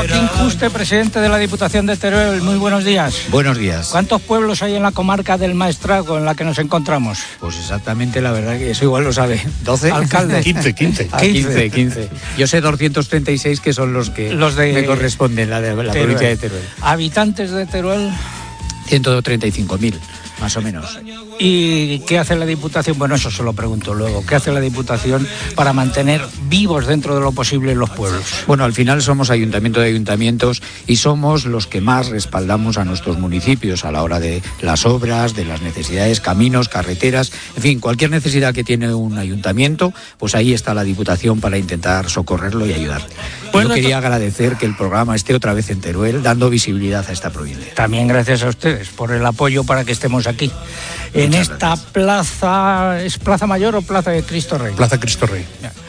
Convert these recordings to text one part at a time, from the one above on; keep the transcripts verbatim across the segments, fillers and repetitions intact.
Joaquín Juste, presidente de la Diputación de Teruel, muy buenos días. Buenos días. ¿Cuántos pueblos hay en la comarca del Maestrazgo en la que nos encontramos? Pues exactamente, la verdad que eso igual lo sabe. ¿doce? Alcalde. quince, quince. Ah, quince, quince. Yo sé doscientos treinta y seis que son los que los de me corresponden, la de la Teruel. provincia de Teruel. ¿Habitantes de Teruel? ciento treinta y cinco mil, más o menos. ¿Y qué hace la Diputación? Bueno, eso se lo pregunto luego. ¿Qué hace la Diputación para mantener vivos dentro de lo posible los pueblos? Bueno, al final somos ayuntamiento de ayuntamientos y somos los que más respaldamos a nuestros municipios a la hora de las obras, de las necesidades, caminos, carreteras, en fin, cualquier necesidad que tiene un ayuntamiento, pues ahí está la Diputación para intentar socorrerlo y ayudarle. Bueno, Yo quería agradecer que el programa esté otra vez en Teruel, dando visibilidad a esta provincia. También gracias a ustedes por el apoyo para que estemos aquí. En Muchas esta gracias. plaza, ¿es Plaza Mayor o Plaza de Cristo Rey? Plaza Cristo Rey.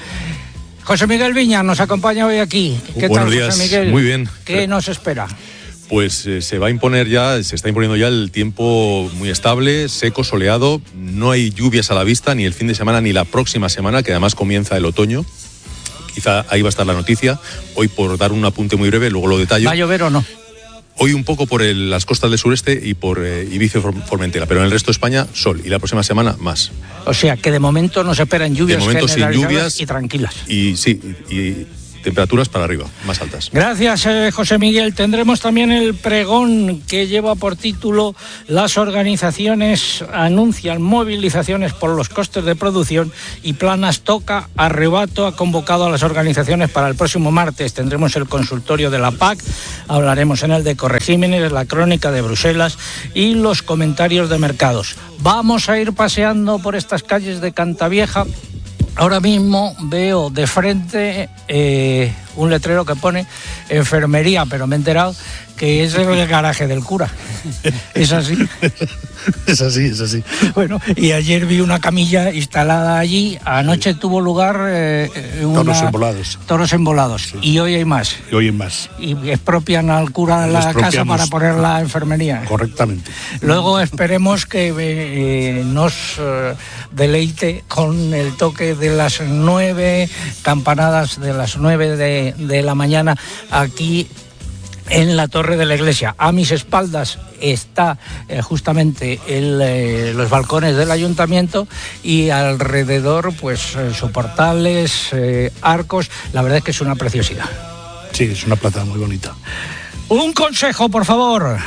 José Miguel Viña nos acompaña hoy aquí. ¿Qué Buenos tal, días. José Miguel? Muy bien. ¿Qué nos espera? Pues eh, se va a imponer ya, se está imponiendo ya el tiempo muy estable, seco, soleado. No hay lluvias a la vista, ni el fin de semana ni la próxima semana, que además comienza el otoño. Quizá ahí va a estar la noticia. Hoy, por dar un apunte muy breve, luego lo detallo. ¿Va a llover o no? Hoy un poco por el- las costas del sureste y por eh, Ibiza y Form- Formentera, pero en el resto de España, sol. Y la próxima semana, más. O sea, que de momento no se esperan lluvias De momento sin generalizadas lluvias. y tranquilas. Y sí, y, y temperaturas para arriba, más altas. Gracias, eh, José Miguel. Tendremos también el pregón que lleva por título "Las organizaciones anuncian movilizaciones por los costes de producción y Planas toca arrebato". Ha convocado a las organizaciones para el próximo martes. Tendremos el consultorio de la P A C, hablaremos en el de Corregímenes, la crónica de Bruselas y los comentarios de mercados. Vamos a ir paseando por estas calles de Cantavieja. Ahora mismo veo de frente eh, un letrero que pone enfermería, pero me he enterado que es el garaje del cura. ¿Es así? Es así, es así. Bueno, y ayer vi una camilla instalada allí. Anoche tuvo lugar eh, una... Toros embolados. Toros embolados. Sí. Y hoy hay más. Y hoy en más. Y expropian al cura de Le la casa expropiamos. para poner la enfermería. Correctamente. Luego esperemos que eh, nos eh, deleite con el toque de las nueve campanadas de las nueve de, de la mañana aquí en la torre de la iglesia. A mis espaldas está eh, justamente el, eh, los balcones del ayuntamiento y alrededor pues eh, soportales, eh, arcos. La verdad es que es una preciosidad. Sí, es una plaza muy bonita. Un consejo, por favor.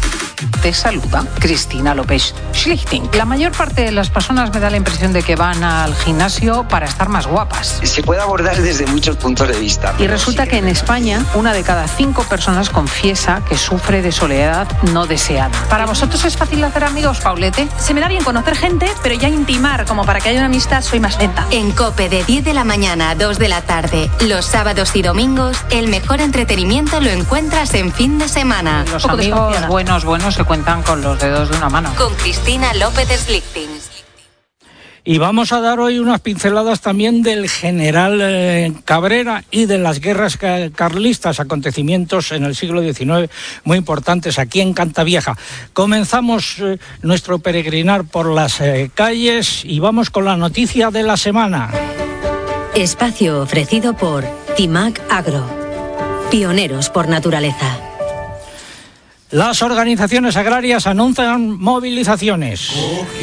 Te saluda Cristina López Schlichting. La mayor parte de las personas me da la impresión de que van al gimnasio para estar más guapas. Se puede abordar desde muchos puntos de vista. Y resulta que en España una de cada cinco personas confiesa que sufre de soledad no deseada. ¿Para vosotros es fácil hacer amigos, Paulete? Se me da bien conocer gente, pero ya intimar como para que haya una amistad soy más lenta. En COPE de diez de la mañana a dos de la tarde, los sábados y domingos, el mejor entretenimiento lo encuentras en fin de semana. Los Poco amigos desconfiada. buenos, buenos se cuentan con los dedos de una mano. Con Cristina López Slichting. Y vamos a dar hoy unas pinceladas también del general eh, Cabrera y de las guerras ca- carlistas, acontecimientos en el siglo diecinueve muy importantes aquí en Cantavieja. Comenzamos eh, nuestro peregrinar por las eh, calles y vamos con la noticia de la semana. Espacio ofrecido por Timac Agro. Pioneros por naturaleza. Las organizaciones agrarias anuncian movilizaciones.